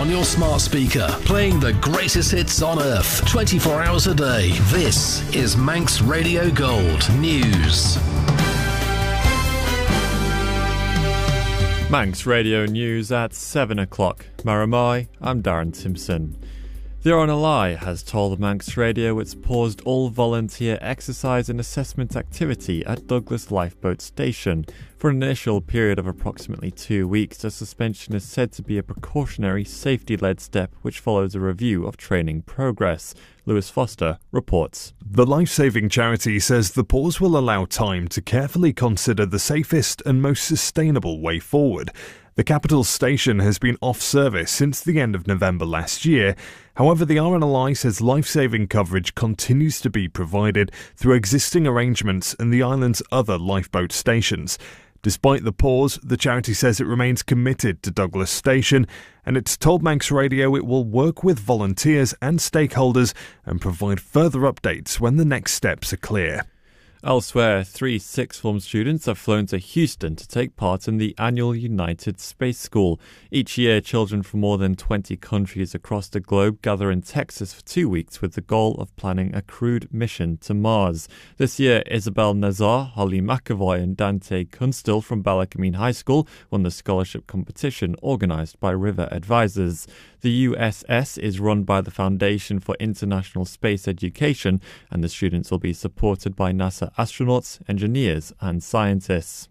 on your smart speaker, playing the greatest hits on earth, 24 hours a day. This is Manx Radio Gold News. Manx Radio News at 7 o'clock. Maramai, I'm Darren Simpson. The RNLI has told Manx Radio it's paused all volunteer exercise and assessment activity at Douglas Lifeboat Station. For an initial period of approximately 2 weeks, the suspension is said to be a precautionary, safety-led step which follows a review of training progress. Lewis Foster reports. The life-saving charity says the pause will allow time to carefully consider the safest and most sustainable way forward. The capital station has been off service since the end of November last year. However, the RNLI says life-saving coverage continues to be provided through existing arrangements in the island's other lifeboat stations. Despite the pause, the charity says it remains committed to Douglas Station, and it's told Manx Radio it will work with volunteers and stakeholders and provide further updates when the next steps are clear. Elsewhere, 3 sixth form students have flown to Houston to take part in the annual United Space School. Each year, children from more than 20 countries across the globe gather in Texas for 2 weeks with the goal of planning a crewed mission to Mars. This year, Isabel Nazar, Holly McAvoy and Dante Kunstill from Balakameen High School won the scholarship competition organised by River Advisors. The USS is run by the Foundation for International Space Education, and the students will be supported by NASA astronauts, engineers and scientists.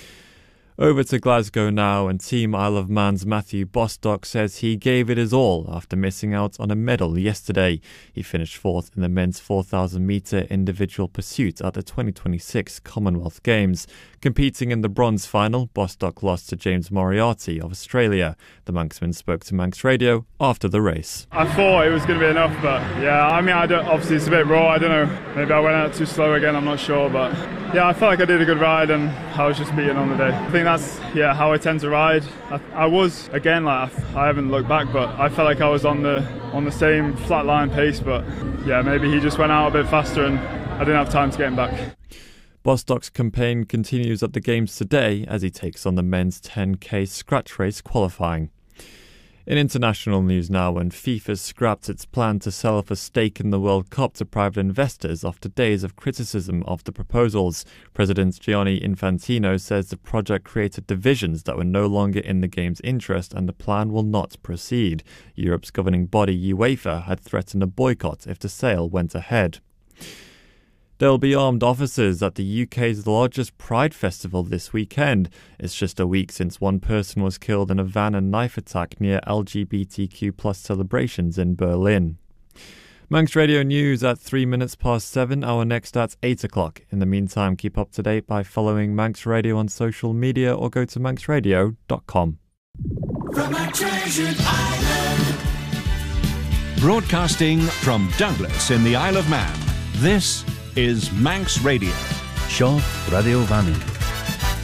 Over to Glasgow now, and Team Isle of Man's Matthew Bostock says he gave it his all after missing out on a medal yesterday. He finished fourth in the men's 4,000-metre individual pursuit at the 2026 Commonwealth Games. Competing in the bronze final, Bostock lost to James Moriarty of Australia. The Manxman spoke to Manx Radio after the race. I thought it was going to be enough, but yeah, obviously it's a bit raw, I don't know, maybe I went out too slow again, I'm not sure, but yeah, I felt like I did a good ride and I was just beaten on the day. I think that's how I tend to ride. I was, again, I haven't looked back, but I felt like I was on the same flat line pace, but yeah, maybe he just went out a bit faster and I didn't have time to get him back. Bostock's campaign continues at the Games today as he takes on the men's 10k scratch race qualifying. In international news now, and FIFA scrapped its plan to sell off a stake in the World Cup to private investors after days of criticism of the proposals. President Gianni Infantino says the project created divisions that were no longer in the game's interest and the plan will not proceed. Europe's governing body UEFA had threatened a boycott if the sale went ahead. There will be armed officers at the UK's largest Pride Festival this weekend. It's just a week since one person was killed in a van and knife attack near LGBTQ+ celebrations in Berlin. Manx Radio News at 3 minutes past 7, our next at 8 o'clock. In the meantime, keep up to date by following Manx Radio on social media or go to manxradio.com. From a treasured island. Broadcasting from Douglas in the Isle of Man, this is Manx Radio. Seo Radio Vannin.